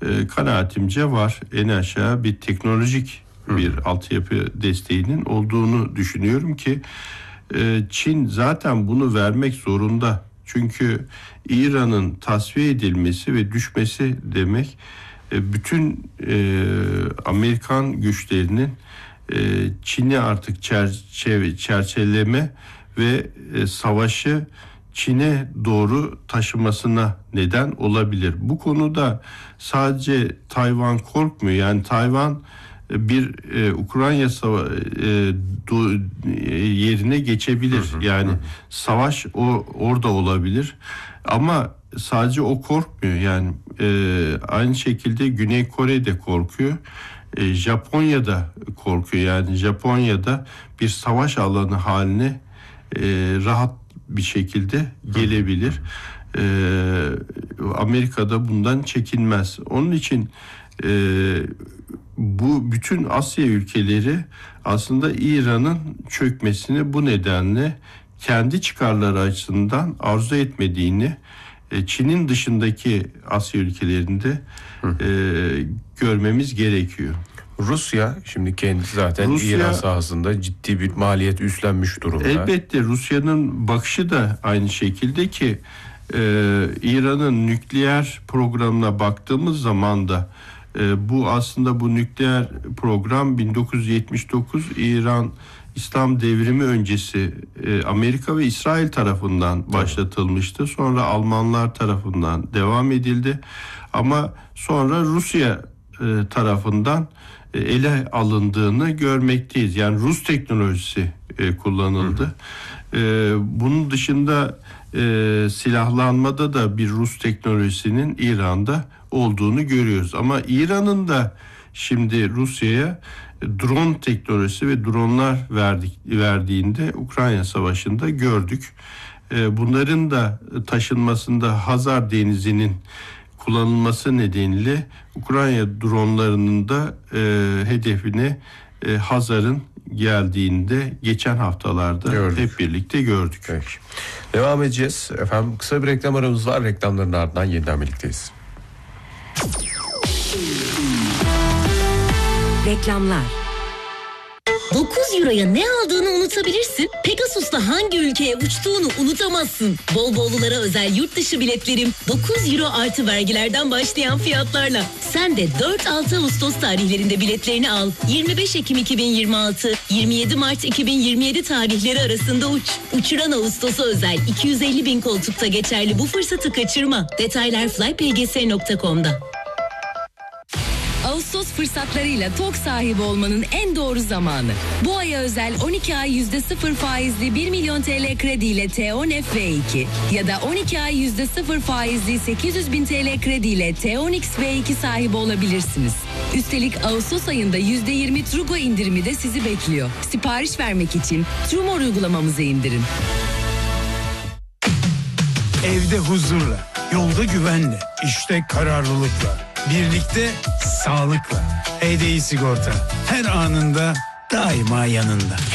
kanaatimce var. En aşağı bir teknolojik bir altyapı desteğinin olduğunu düşünüyorum ki Çin zaten bunu vermek zorunda. Çünkü İran'ın tasfiye edilmesi ve düşmesi demek bütün Amerikan güçlerinin Çin'i artık çerçeveleme ve savaşı Çin'e doğru taşımasına neden olabilir. Bu konuda sadece Tayvan korkmuyor. Yani Tayvan bir Ukrayna yerine geçebilir. Yani savaş orada olabilir. Ama sadece o korkmuyor. Yani aynı şekilde Güney Kore de korkuyor. Japonya da korkuyor. Yani Japonya'da bir savaş alanı haline rahat bir şekilde gelebilir. Amerika'da bundan çekinmez. Onun için bu bütün Asya ülkeleri aslında İran'ın çökmesini bu nedenle kendi çıkarları açısından arzu etmediğini Çin'in dışındaki Asya ülkelerinde görmemiz gerekiyor. Rusya şimdi kendisi zaten İran sahasında ciddi bir maliyet üstlenmiş durumda. Elbette Rusya'nın bakışı da aynı şekilde ki İran'ın nükleer programına baktığımız zaman da bu aslında bu nükleer program 1979 İran İslam devrimi öncesi Amerika ve İsrail tarafından başlatılmıştı. Sonra Almanlar tarafından devam edildi. Ama sonra Rusya tarafından ele alındığını görmekteyiz. Yani Rus teknolojisi kullanıldı. Bunun dışında silahlanmada da bir Rus teknolojisinin İran'da olduğunu görüyoruz. Ama İran'ın da şimdi Rusya'ya drone teknolojisi ve dronlar verdiğinde Ukrayna Savaşı'nda gördük. Bunların da taşınmasında Hazar Denizi'nin kullanılması nedeniyle Ukrayna dronlarının da hedefine Hazar'ın geldiğinde geçen haftalarda hep birlikte gördük. Peki. Devam edeceğiz. Efendim kısa bir reklam aramız var. Reklamların ardından yeniden birlikteyiz. Reklamlar. 9 euroya ne aldığını unutabilirsin. Pegasus'ta hangi ülkeye uçtuğunu unutamazsın. Bol-bollulara özel yurt dışı biletlerim 9 euro artı vergilerden başlayan fiyatlarla. Sen de 4-6 Ağustos tarihlerinde biletlerini al. 25 Ekim 2026, 27 Mart 2027 tarihleri arasında uç. Uçuran Ağustos'a özel 250.000 koltukta geçerli bu fırsatı kaçırma. Detaylar flypgs.com'da. Ağustos fırsatlarıyla TOG sahibi olmanın en doğru zamanı. Bu aya özel 12 ay %0 faizli 1 milyon TL krediyle T10 F2 ya da 12 ay %0 faizli 800.000 TL krediyle T10 X V2 sahibi olabilirsiniz. Üstelik Ağustos ayında %20 Trugo indirimi de sizi bekliyor. Sipariş vermek için Trumor uygulamamızı indirin. Evde huzurla, yolda güvenle, işte kararlılıkla. Birlikte sağlıkla. HDI Sigorta her anında daima yanında.